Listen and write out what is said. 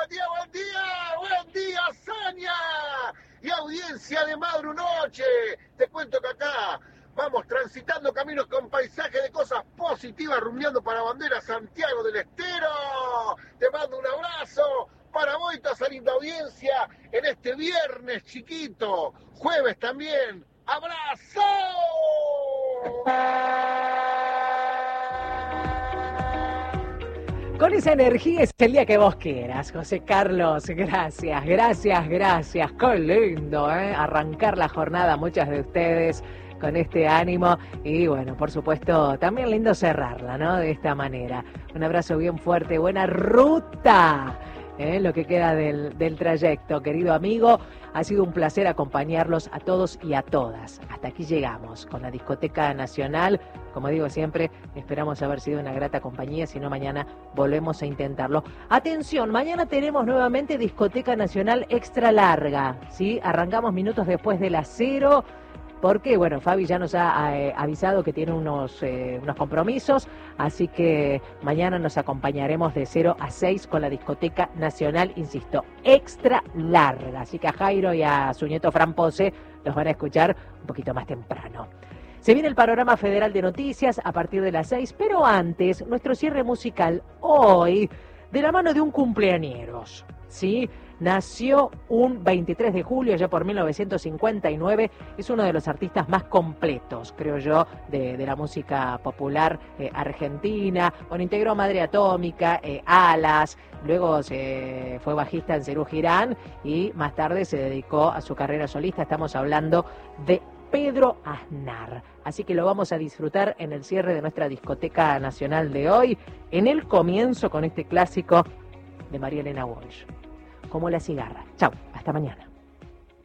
Buen día, Sonia y audiencia de Madru Noche. Te cuento que acá vamos transitando caminos con paisajes de cosas positivas, rumbeando para Bandera Santiago del Estero. Te mando un abrazo para vos y toda esa linda audiencia en este viernes chiquito, jueves también. ¡Abrazo! Con esa energía es el día que vos quieras, José Carlos. Gracias. Qué lindo, arrancar la jornada, muchas de ustedes con este ánimo. Y bueno, por supuesto, también lindo cerrarla, ¿no? De esta manera. Un abrazo bien fuerte, buena ruta. Lo que queda del trayecto, querido amigo. Ha sido un placer acompañarlos a todos y a todas. Hasta aquí llegamos con la Discoteca Nacional. Como digo siempre, esperamos haber sido una grata compañía, si no mañana volvemos a intentarlo. Atención, mañana tenemos nuevamente Discoteca Nacional extra larga, ¿sí? Arrancamos minutos después de las 0. Porque, bueno, Fabi ya nos ha avisado que tiene unos compromisos, así que mañana nos acompañaremos de 0 a 6 con la Discoteca Nacional, insisto, extra larga. Así que a Jairo y a su nieto Fran Pose los van a escuchar un poquito más temprano. Se viene el panorama federal de noticias a partir de las 6, pero antes, nuestro cierre musical hoy, de la mano de un cumpleañeros, ¿sí? Nació un 23 de julio, ya por 1959, es uno de los artistas más completos, creo yo, de la música popular argentina. Bueno, integró Madre Atómica, Alas, luego fue bajista en Serú Girán y más tarde se dedicó a su carrera solista. Estamos hablando de Pedro Aznar. Así que lo vamos a disfrutar en el cierre de nuestra Discoteca Nacional de hoy, en el comienzo con este clásico de María Elena Walsh, como la cigarra. Chau, hasta mañana.